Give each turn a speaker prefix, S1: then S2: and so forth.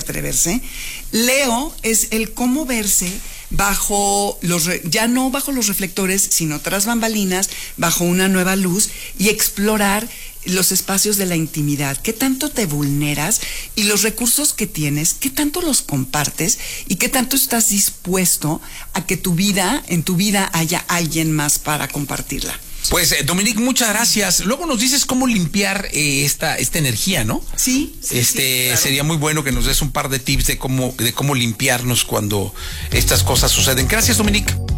S1: atreverse. Leo es el cómo verse bajo ya no bajo los reflectores, sino tras bambalinas, bajo una nueva luz, y explorar los espacios de la intimidad. ¿Qué tanto te vulneras? Y los recursos que tienes, ¿qué tanto los compartes? ¿Y qué tanto estás dispuesto a que en tu vida haya alguien más para compartirla?
S2: Pues, Dominique, muchas gracias. Luego nos dices cómo limpiar esta energía, ¿no?
S1: Sí. Claro.
S2: Sería muy bueno que nos des un par de tips de cómo limpiarnos cuando estas cosas suceden. Gracias, Dominique.